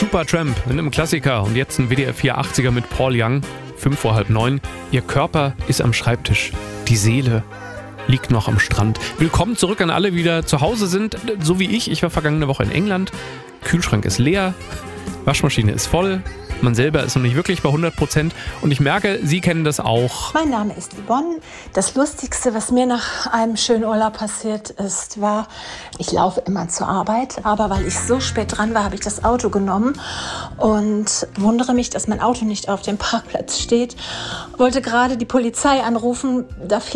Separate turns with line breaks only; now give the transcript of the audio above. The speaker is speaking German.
Supertramp mit einem Klassiker und jetzt ein WDR 4 80er mit Paul Young, 5 vor halb 9. Ihr Körper ist am Schreibtisch, die Seele liegt noch am Strand. Willkommen zurück an alle, die wieder zu Hause sind, so wie ich. Ich war vergangene Woche in England, Kühlschrank ist leer, Waschmaschine ist voll. Man selber ist noch nicht wirklich bei 100% und ich merke, Sie kennen das auch.
Mein Name ist Yvonne. Das Lustigste, was mir nach einem schönen Urlaub passiert ist, war, ich laufe immer zur Arbeit, aber weil ich so spät dran war, habe ich das Auto genommen und wundere mich, dass mein Auto nicht auf dem Parkplatz steht. Wollte gerade die Polizei anrufen, da fiel